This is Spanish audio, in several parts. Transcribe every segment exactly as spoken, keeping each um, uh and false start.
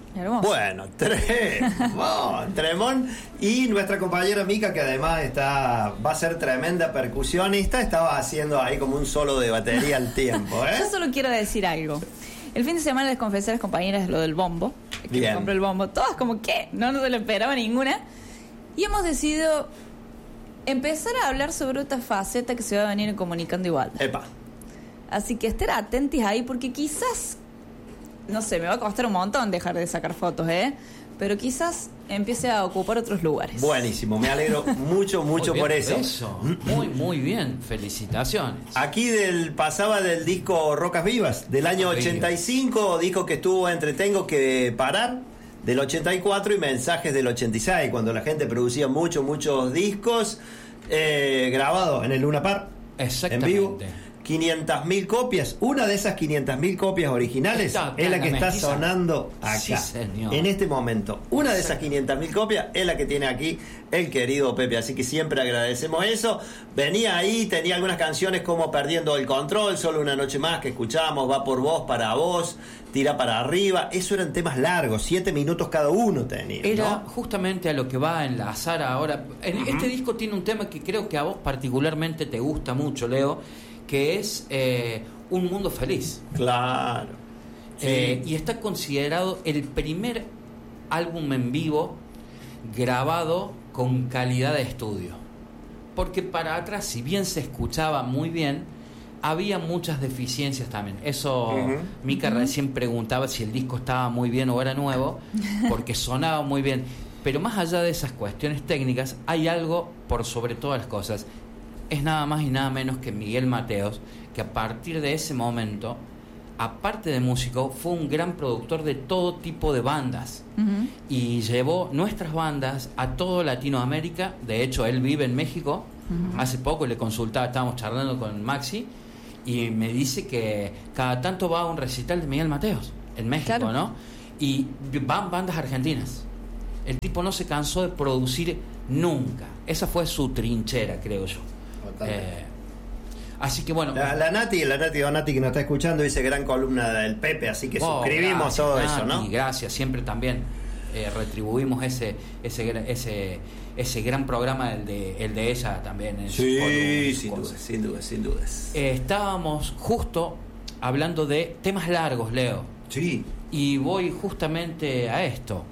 Hermoso. Bueno, tremón, tremón. Y nuestra compañera Mica, que además está va a ser tremenda percusionista, estaba haciendo ahí como un solo de batería al tiempo, ¿eh? Yo solo quiero decir algo. El fin de semana les confesé a las compañeras lo del bombo, que me compré el bombo. Todas como, ¿qué? No, no se lo esperaba ninguna. Y hemos decidido empezar a hablar sobre otra faceta que se va a venir en Comunicando Igualdad. Epa. Así que estén atentos ahí, porque quizás, no sé, me va a costar un montón dejar de sacar fotos, ¿eh? Pero quizás empiece a ocupar otros lugares. Buenísimo, me alegro mucho, mucho por eso. eso. Muy, muy bien. Felicitaciones. Aquí del pasaba del disco Rocas Vivas, del año ochenta y cinco, disco que estuvo entre Tengo que Parar, del ochenta y cuatro, y Mensajes del ochenta y seis, cuando la gente producía muchos, muchos discos eh, grabados en el Luna Park, en vivo. quinientas mil copias. Una de esas quinientas mil copias originales está, es la, la que está mestiza. sonando acá, sí, en este momento. Una de esas quinientas mil copias es la que tiene aquí el querido Pepe, así que siempre agradecemos eso. Venía ahí, tenía algunas canciones como Perdiendo el Control, Solo una noche más, que escuchamos, Va por vos, Para vos, Tira para arriba. Eso eran temas largos, siete minutos cada uno tenía, era, ¿no? Justamente a lo que va a enlazar ahora. En uh-huh. Este disco tiene un tema que creo que a vos particularmente te gusta mucho, Leo, que es eh, Un Mundo Feliz. Claro. Eh, sí. Y está considerado el primer álbum en vivo grabado con calidad de estudio. Porque para atrás, si bien se escuchaba muy bien, había muchas deficiencias también. Eso, uh-huh. Mica uh-huh. recién preguntaba si el disco estaba muy bien o era nuevo, porque sonaba muy bien. Pero más allá de esas cuestiones técnicas, hay algo por sobre todas las cosas. Es nada más y nada menos que Miguel Mateos, que a partir de ese momento, aparte de músico, fue un gran productor de todo tipo de bandas. Uh-huh. Y llevó nuestras bandas a todo Latinoamérica. De hecho, él vive en México. Uh-huh. Hace poco le consultaba, estábamos charlando con Maxi, y me dice que cada tanto va a un recital de Miguel Mateos en México, claro. ¿no? Y van bandas argentinas. El tipo no se cansó de producir nunca. Esa fue su trinchera, creo yo. Eh, así que bueno, la, la Nati, la Nati o Nati que nos está escuchando dice gran columna del Pepe, así que oh, suscribimos gracias, todo Nati, eso, ¿no? Gracias, siempre también eh, retribuimos ese ese ese ese gran programa, el de el de ella también. En sí, columna, sin duda, sin duda, sin dudas. Eh, estábamos justo hablando de temas largos, Leo. Sí. Y voy justamente a esto.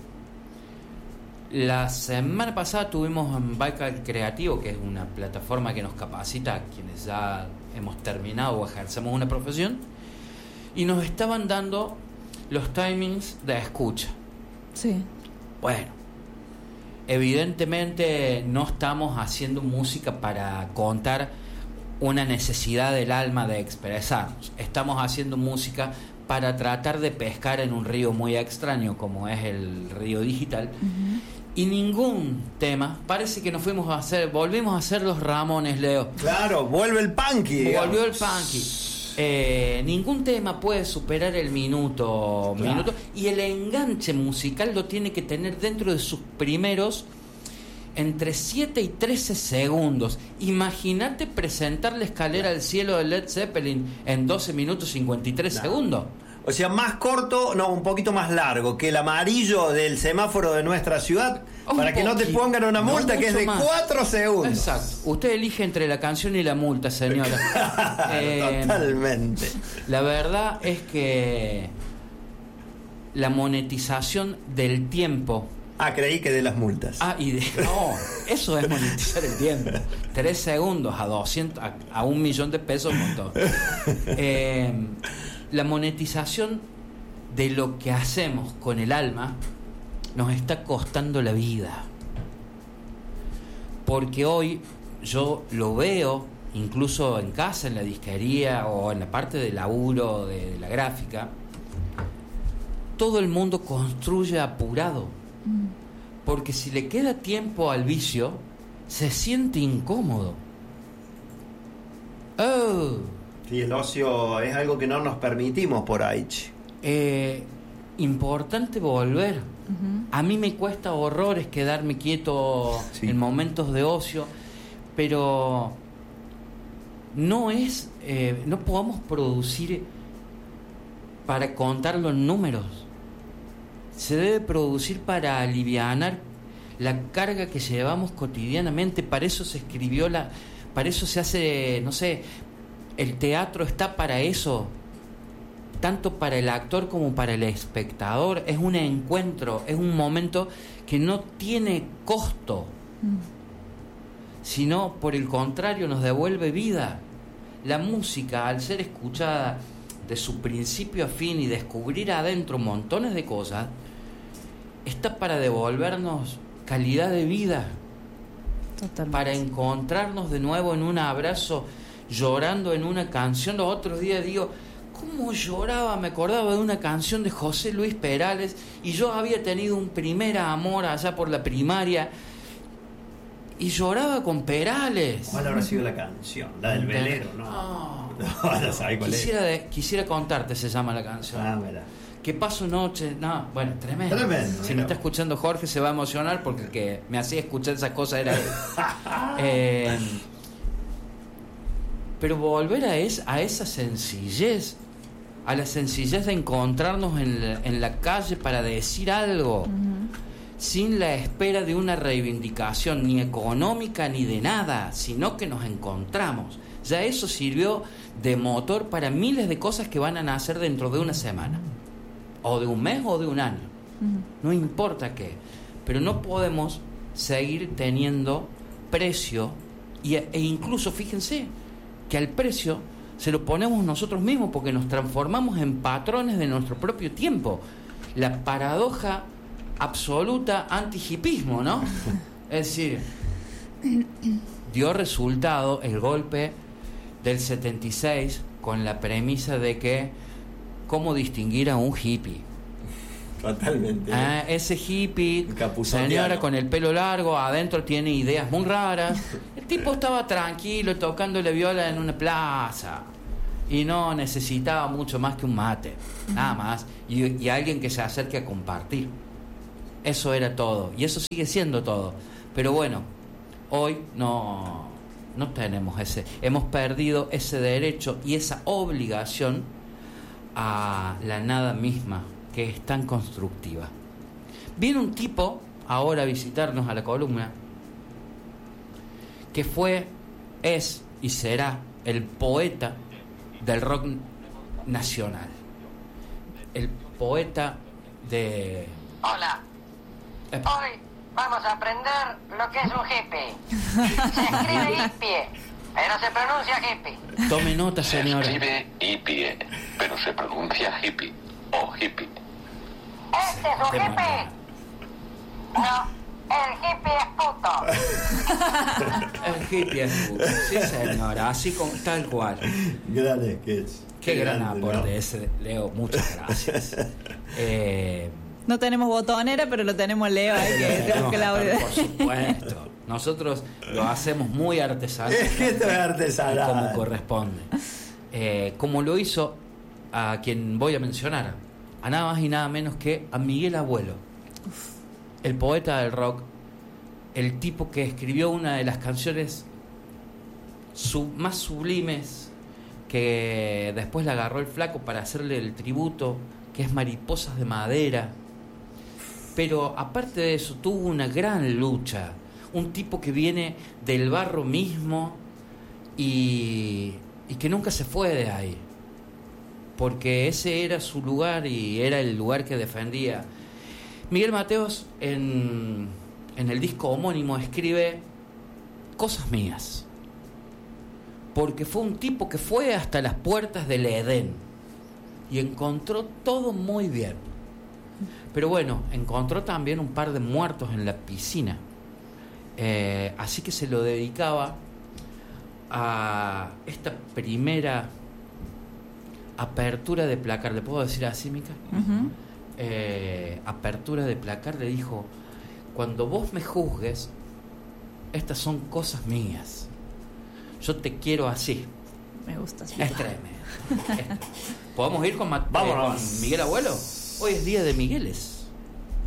La semana pasada tuvimos en Baikal Creativo, que es una plataforma que nos capacita a quienes ya hemos terminado o ejercemos una profesión, y nos estaban dando los timings de escucha. Sí. Bueno, evidentemente no estamos haciendo música para contar una necesidad del alma de expresarnos. Estamos haciendo música para tratar de pescar en un río muy extraño como es el río digital. Uh-huh. Y ningún tema, parece que nos fuimos a hacer, volvimos a hacer los Ramones, Leo. Claro, vuelve el punky. Volvió el punky. Eh, ningún tema puede superar el minuto, claro. minuto. Y el enganche musical lo tiene que tener dentro de sus primeros entre siete y trece segundos. Imagínate presentar La Escalera al Cielo de Led Zeppelin en doce minutos cincuenta y tres no. segundos. O sea, más corto, no, un poquito más largo que el amarillo del semáforo de nuestra ciudad, un para que no te pongan una multa no, que es de más. cuatro segundos. Exacto. Usted elige entre la canción y la multa, señora. eh, Totalmente. La verdad es que la monetización del tiempo. Ah, creí que de las multas. Ah, y de, no, eso es monetizar el tiempo. Tres segundos a doscientos, a, a un millón de pesos, un montón. Eh, la monetización de lo que hacemos con el alma nos está costando la vida. Porque hoy yo lo veo, incluso en casa, en la disquería o en la parte de laburo de, de la gráfica, todo el mundo construye apurado. Porque si le queda tiempo al vicio, se siente incómodo. Oh. Sí, el ocio es algo que no nos permitimos por ahí. Eh, importante volver. Uh-huh. A mí me cuesta horrores quedarme quieto sí. en momentos de ocio, pero no es, eh, no podemos producir para contarlo en números. se debe producir para alivianar la carga que llevamos cotidianamente. Para eso se escribió la, para eso se hace, no sé, el teatro está para eso, tanto para el actor como para el espectador. Es un encuentro, es un momento que no tiene costo, mm. sino por el contrario nos devuelve vida. La música, al ser escuchada de su principio a fin y descubrir adentro montones de cosas, está para devolvernos calidad de vida. Totalmente. Para encontrarnos de nuevo en un abrazo, llorando en una canción. Los otros días digo, ¿cómo lloraba? Me acordaba de una canción de José Luis Perales, y yo había tenido un primer amor allá por la primaria y lloraba con Perales. ¿Cuál habrá sido la canción? La del velero, ¿no? Oh, no, no sabés cuál quisiera, es. De, quisiera contarte, se llama la canción. Ah, mira. Que paso noche, no, bueno, tremendo. Tremendo. Si me está escuchando Jorge se va a emocionar, porque el que me hacía escuchar esas cosas era él. eh, pero volver a, es, a esa sencillez, a la sencillez de encontrarnos en la, en la calle para decir algo, uh-huh. sin la espera de una reivindicación ni económica ni de nada, sino que nos encontramos. Ya eso sirvió de motor para miles de cosas que van a nacer dentro de una semana, o de un mes o de un año, uh-huh. no importa qué, pero no podemos seguir teniendo precio, y, e incluso fíjense que al precio se lo ponemos nosotros mismos, porque nos transformamos en patrones de nuestro propio tiempo. La paradoja absoluta anti-hipismo, ¿no? Es decir, dio resultado el golpe del setenta y seis con la premisa de que cómo distinguir a un hippie. Totalmente. Ah, ese hippie, señora con el pelo largo, adentro tiene ideas muy raras. El tipo estaba tranquilo tocándole viola en una plaza y no necesitaba mucho más que un mate, nada más, y, y alguien que se acerque a compartir. Eso era todo, y eso sigue siendo todo. Pero bueno, hoy no, no tenemos ese, hemos perdido ese derecho y esa obligación a la nada misma, que es tan constructiva. Viene un tipo ahora a visitarnos a la columna que fue, es y será el poeta del rock nacional, el poeta de... Hola, eh. hoy vamos a aprender lo que es un hippie. Se escribe hippie, pero se pronuncia hippie. Tome nota, señora. Se escribe hippie, pero se pronuncia hippie o hippie. ¿Este es un hippie? No, el hippie es puto. El hippie es puto, sí señora, así con, tal cual. Grande sketch. Qué, Qué gran grande, aporte, ¿no? Ese, Leo, muchas gracias. eh, no tenemos botonera, pero lo tenemos Leo, ahí que tenemos que la Por supuesto. Nosotros lo hacemos muy artesanal. Esto es artesanal. Como corresponde. Eh, como lo hizo a quien voy a mencionar, a nada más y nada menos que a Miguel Abuelo, Uf. el poeta del rock, el tipo que escribió una de las canciones sub, más sublimes, que después la agarró el Flaco para hacerle el tributo, que es Mariposas de Madera. Pero aparte de eso tuvo una gran lucha, un tipo que viene del barro mismo y, y que nunca se fue de ahí, porque ese era su lugar y era el lugar que defendía. Miguel Mateos en, en el disco homónimo escribe Cosas mías, porque fue un tipo que fue hasta las puertas del Edén y encontró todo muy bien. Pero bueno, encontró también un par de muertos en la piscina, eh, así que se lo dedicaba a esta primera apertura de placar. ¿Le puedo decir así, Mica? Uh-huh. Eh, apertura de placar, le dijo: cuando vos me juzgues, estas son cosas mías. Yo te quiero así. Me gusta así. Es tremendo. ¿Podemos ir con, Mat- eh, con Miguel Abuelo? Hoy es día de Migueles.